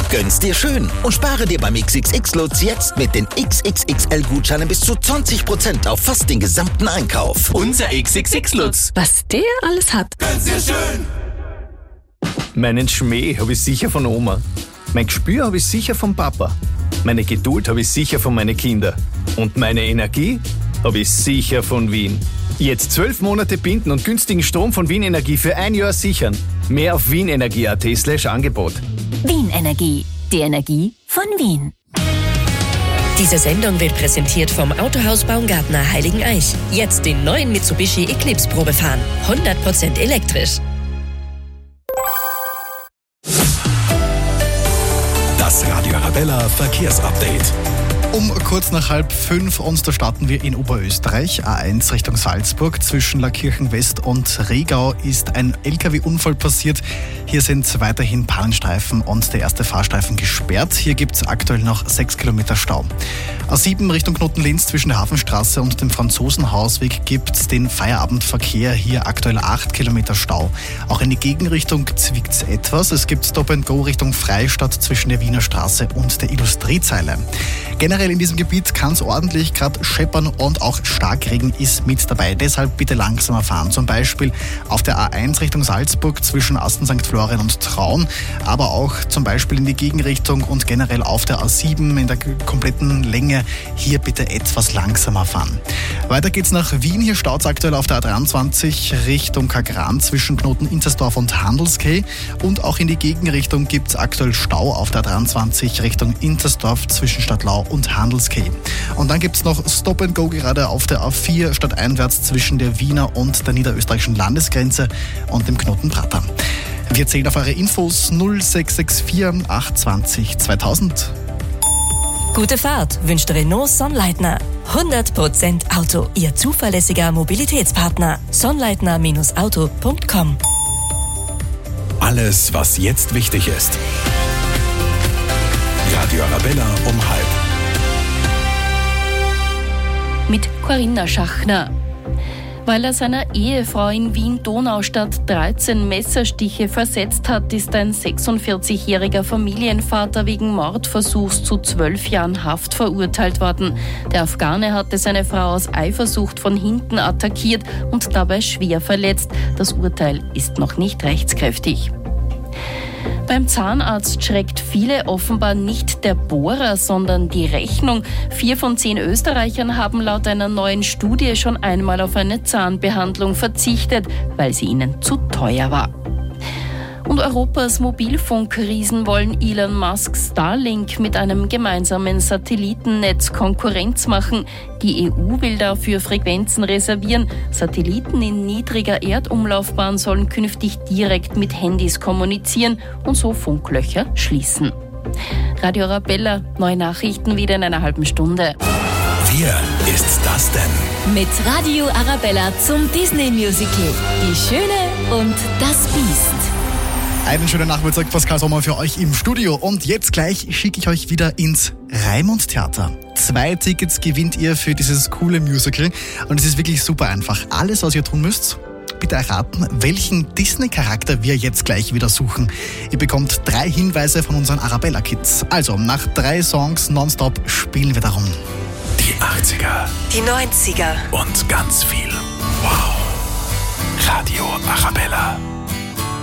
Gönn's dir schön und spare dir beim XXX-Lutz jetzt mit den XXXL-Gutscheinen bis zu 20% auf fast den gesamten Einkauf. Unser XXX-Lutz. Was der alles hat. Gönn's dir schön. Meinen Schmäh habe ich sicher von Oma. Mein Gespür habe ich sicher vom Papa. Meine Geduld habe ich sicher von meinen Kindern. Und meine Energie habe ich sicher von Wien. Jetzt 12 Monate binden und günstigen Strom von Wien Energie für 1 Jahr sichern. Mehr auf wienenergie.at/Angebot. Wien Energie. Die Energie von Wien. Diese Sendung wird präsentiert vom Autohaus Baumgartner Heiligeneich. Jetzt den neuen Mitsubishi Eclipse Probe fahren. 100% elektrisch. Das Radio Arabella Verkehrsupdate. Um kurz nach 4:30 und da starten wir in Oberösterreich. A1 Richtung Salzburg. Zwischen Lackirchen West und Riegau ist ein LKW-Unfall passiert. Hier sind weiterhin Pannenstreifen und der erste Fahrstreifen gesperrt. Hier gibt es aktuell noch 6 Kilometer Stau. A7 Richtung Knoten-Linz zwischen der Hafenstraße und dem Franzosenhausweg gibt es den Feierabendverkehr. Hier aktuell 8 Kilometer Stau. Auch in die Gegenrichtung zwickt es etwas. Es gibt Stop-and-Go Richtung Freistadt zwischen der Wiener Straße und der Industriezeile. Generell in diesem Gebiet kann es ordentlich gerade scheppern und auch Starkregen ist mit dabei. Deshalb bitte langsamer fahren. Zum Beispiel auf der A1 Richtung Salzburg zwischen Asten, St. Florian und Traun. Aber auch zum Beispiel in die Gegenrichtung und generell auf der A7 in der kompletten Länge. Hier bitte etwas langsamer fahren. Weiter geht's nach Wien. Hier staut es aktuell auf der A23 Richtung Kagran zwischen Knoten Inzersdorf und Handelskay. Und auch in die Gegenrichtung gibt es aktuell Stau auf der A23 Richtung Inzersdorf zwischen Stadtlau und Handelskay. Und dann gibt es noch Stop and Go gerade auf der A4 stadteinwärts zwischen der Wiener und der niederösterreichischen Landesgrenze und dem Knoten Prater. Wir zählen auf eure Infos 0664 820 2000. Gute Fahrt wünscht Renault Sonnleitner. 100% Auto, Ihr zuverlässiger Mobilitätspartner. Sonnleitner-auto.com. Alles, was jetzt wichtig ist. Radio Arabella um 12:30. Mit Corinna Schachner. Weil er seiner Ehefrau in Wien-Donaustadt 13 Messerstiche versetzt hat, ist ein 46-jähriger Familienvater wegen Mordversuchs zu 12 Jahren Haft verurteilt worden. Der Afghane hatte seine Frau aus Eifersucht von hinten attackiert und dabei schwer verletzt. Das Urteil ist noch nicht rechtskräftig. Beim Zahnarzt schreckt viele offenbar nicht der Bohrer, sondern die Rechnung. 4 von 10 Österreichern haben laut einer neuen Studie schon einmal auf eine Zahnbehandlung verzichtet, weil sie ihnen zu teuer war. Und Europas Mobilfunkriesen wollen Elon Musks Starlink mit einem gemeinsamen Satellitennetz Konkurrenz machen. Die EU will dafür Frequenzen reservieren. Satelliten in niedriger Erdumlaufbahn sollen künftig direkt mit Handys kommunizieren und so Funklöcher schließen. Radio Arabella, neue Nachrichten wieder in einer halben Stunde. Wer ist das denn? Mit Radio Arabella zum Disney-Musical. Die Schöne und das Biest. Einen schönen Nachmittag, Pascal Sommer für euch im Studio. Und jetzt gleich schicke ich euch wieder ins Raimund-Theater. 2 Tickets gewinnt ihr für dieses coole Musical. Und es ist wirklich super einfach. Alles, was ihr tun müsst, bitte erraten, welchen Disney-Charakter wir jetzt gleich wieder suchen. Ihr bekommt 3 Hinweise von unseren Arabella-Kids. Also, nach 3 Songs nonstop spielen wir darum. Die 80er. Die 90er. Und ganz viel. Wow. Radio Arabella.